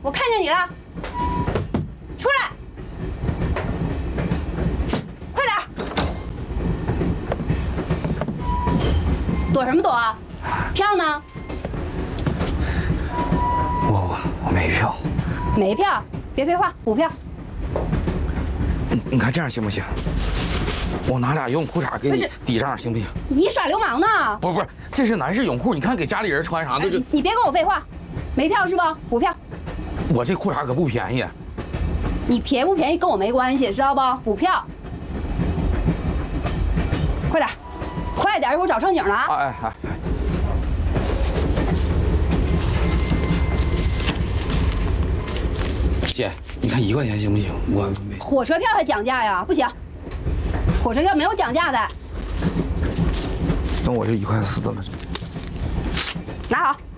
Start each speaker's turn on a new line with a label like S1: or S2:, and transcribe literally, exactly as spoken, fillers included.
S1: 我看见你了，出来，快点！躲什么躲啊？票呢？
S2: 我我我没票。
S1: 没票？别废话，补票。
S2: 你你看这样行不行？我拿俩游泳裤衩给你抵账，行不行？
S1: 你耍流氓呢？
S2: 不是不是，这是男士泳裤，你看给家里人穿啥的就。
S1: 你别跟我废话，没票是不？补票。
S2: 我这裤衩可不便宜。
S1: 你便宜不便宜跟我没关系，知道不？补票。快点，快点，一会儿找正经了啊！
S2: 哎哎哎。姐，你看一块钱行不行？我没。
S1: 火车票还讲价呀？不行，火车票没有讲价的。
S2: 那我就一块四的了。
S1: 拿好。